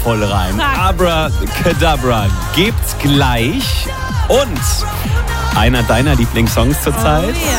voll rein. Abracadabra gibt's gleich. Und einer deiner Lieblingssongs zurzeit? Oh,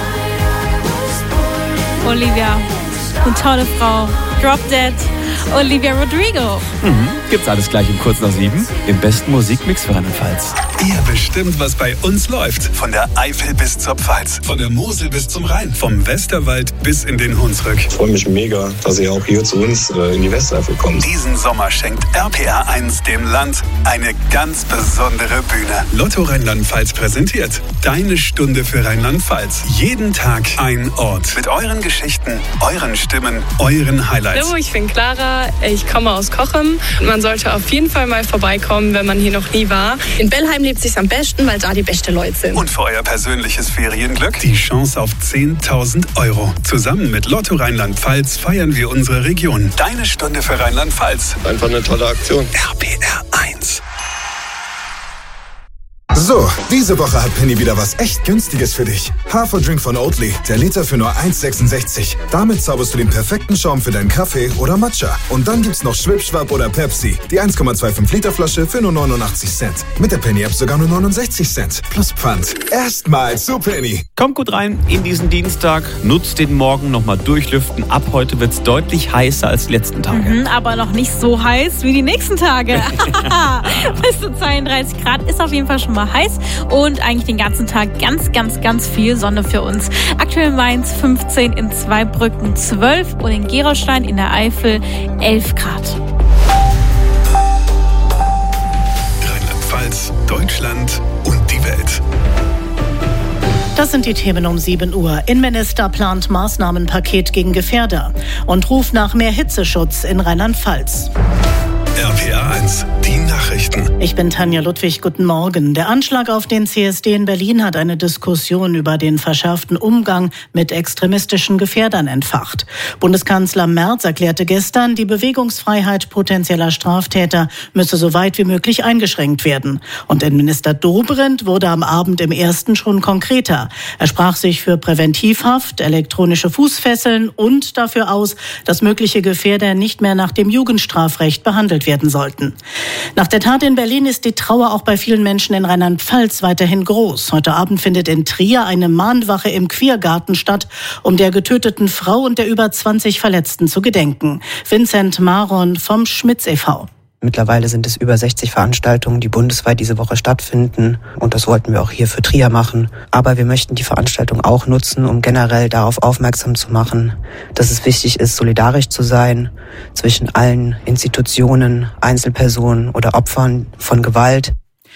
ja. Olivia, eine tolle Frau. Drop Dead, Olivia Rodrigo. Gibt's alles gleich um kurz nach 7 im besten Musikmix für Rheinland-Pfalz. Ihr bestimmt, was bei uns läuft. Von der Eifel bis zur Pfalz. Von der Mosel bis zum Rhein. Vom Westerwald bis in den Hunsrück. Ich freue mich mega, dass ihr auch hier zu uns in die Westeifel kommt. Diesen Sommer schenkt RPR 1 dem Land eine ganz besondere Bühne. Lotto Rheinland-Pfalz präsentiert Deine Stunde für Rheinland-Pfalz. Jeden Tag ein Ort. Mit euren Geschichten, euren Stimmen, euren Highlights. Hallo, ich bin Clara, ich komme aus Cochem. Man sollte auf jeden Fall mal vorbeikommen, wenn man hier noch nie war. In Bellheim lebt es sich am besten, weil da die besten Leute sind. Und für euer persönliches Ferienglück die Chance auf 10.000 €. Zusammen mit Lotto Rheinland-Pfalz feiern wir unsere Region. Deine Stunde für Rheinland-Pfalz. Einfach eine tolle Aktion. RPR 1. So, diese Woche hat Penny wieder was echt Günstiges für dich. Haferdrink von Oatly, der Liter für nur 1,66. Damit zauberst du den perfekten Schaum für deinen Kaffee oder Matcha. Und dann gibt's noch Schwipschwapp oder Pepsi, die 1,25 Liter Flasche für nur 89 Cent. Mit der Penny-App sogar nur 69 Cent. Plus Pfand. Erstmal zu Penny. Kommt gut rein in diesen Dienstag. Nutzt den Morgen nochmal durchlüften. Ab heute wird's deutlich heißer als die letzten Tage. Aber noch nicht so heiß wie die nächsten Tage. Bis zu 32 Grad ist auf jeden Fall schon mal heiß und eigentlich den ganzen Tag ganz viel Sonne für uns. Aktuell in Mainz 15, in Zweibrücken 12 und in Gerolstein in der Eifel 11 Grad. Rheinland-Pfalz, Deutschland und die Welt. Das sind die Themen um 7 Uhr. Innenminister plant Maßnahmenpaket gegen Gefährder und ruft nach mehr Hitzeschutz in Rheinland-Pfalz. RPR 1, die Nachrichten. Ich bin Tanja Ludwig, guten Morgen. Der Anschlag auf den CSD in Berlin hat eine Diskussion über den verschärften Umgang mit extremistischen Gefährdern entfacht. Bundeskanzler Merz erklärte gestern, die Bewegungsfreiheit potenzieller Straftäter müsse so weit wie möglich eingeschränkt werden. Und Innenminister Dobrindt wurde am Abend im ersten schon konkreter. Er sprach sich für Präventivhaft, elektronische Fußfesseln und dafür aus, dass mögliche Gefährder nicht mehr nach dem Jugendstrafrecht behandelt werden sollten. Nach der Tat in Berlin ist die Trauer auch bei vielen Menschen in Rheinland-Pfalz weiterhin groß. Heute Abend findet in Trier eine Mahnwache im Queergarten statt, um der getöteten Frau und der über 20 Verletzten zu gedenken. Vincent Maron vom Schmitz e.V. Mittlerweile sind es über 60 Veranstaltungen, die bundesweit diese Woche stattfinden. Und das wollten wir auch hier für Trier machen. Aber wir möchten die Veranstaltung auch nutzen, um generell darauf aufmerksam zu machen, dass es wichtig ist, solidarisch zu sein zwischen allen Institutionen, Einzelpersonen oder Opfern von Gewalt.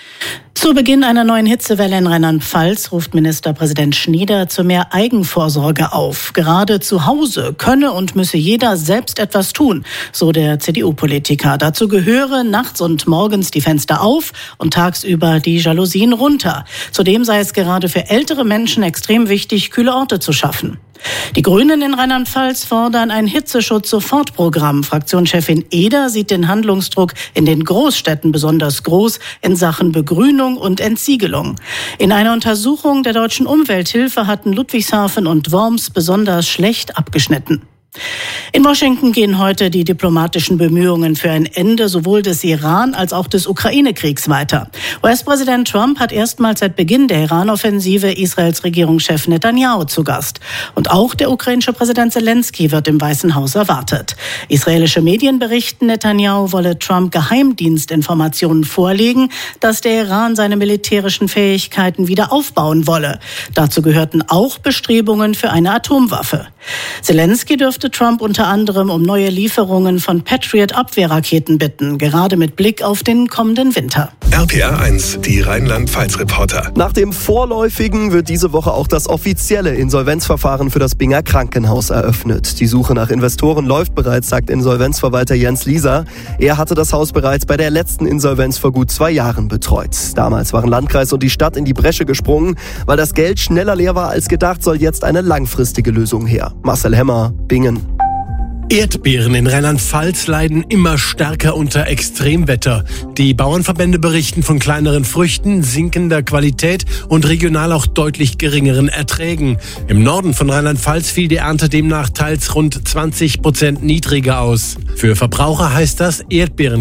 Zu Beginn einer neuen Hitzewelle in Rheinland-Pfalz ruft Ministerpräsident Schnieder zu mehr Eigenvorsorge auf. Gerade zu Hause könne und müsse jeder selbst etwas tun, so der CDU-Politiker. Dazu gehöre nachts und morgens die Fenster auf und tagsüber die Jalousien runter. Zudem sei es gerade für ältere Menschen extrem wichtig, kühle Orte zu schaffen. Die Grünen in Rheinland-Pfalz fordern ein Hitzeschutz-Sofortprogramm. Fraktionschefin Eder sieht den Handlungsdruck in den Großstädten besonders groß in Sachen Begrünung und Entsiegelung. In einer Untersuchung der Deutschen Umwelthilfe hatten Ludwigshafen und Worms besonders schlecht abgeschnitten. In Washington gehen heute die diplomatischen Bemühungen für ein Ende sowohl des Iran- als auch des Ukraine-Kriegs weiter. US-Präsident Trump hat erstmals seit Beginn der Iran-Offensive Israels Regierungschef Netanyahu zu Gast. Und auch der ukrainische Präsident Zelensky wird im Weißen Haus erwartet. Israelische Medien berichten, Netanyahu wolle Trump Geheimdienstinformationen vorlegen, dass der Iran seine militärischen Fähigkeiten wieder aufbauen wolle. Dazu gehörten auch Bestrebungen für eine Atomwaffe. Zelensky dürfte Trump unter anderem um neue Lieferungen von Patriot-Abwehrraketen bitten, gerade mit Blick auf den kommenden Winter. RPR 1, die Rheinland-Pfalz-Reporter. Nach dem vorläufigen wird diese Woche auch das offizielle Insolvenzverfahren für das Binger Krankenhaus eröffnet. Die Suche nach Investoren läuft bereits, sagt Insolvenzverwalter Jens Lieser. Er hatte das Haus bereits bei der letzten Insolvenz vor gut 2 Jahren betreut. Damals waren Landkreis und die Stadt in die Bresche gesprungen. Weil das Geld schneller leer war als gedacht, soll jetzt eine langfristige Lösung her. Marcel Hemmer, Bingen. Erdbeeren in Rheinland-Pfalz leiden immer stärker unter Extremwetter. Die Bauernverbände berichten von kleineren Früchten, sinkender Qualität und regional auch deutlich geringeren Erträgen. Im Norden von Rheinland-Pfalz fiel die Ernte demnach teils rund 20% niedriger aus. Für Verbraucher heißt das, Erdbeeren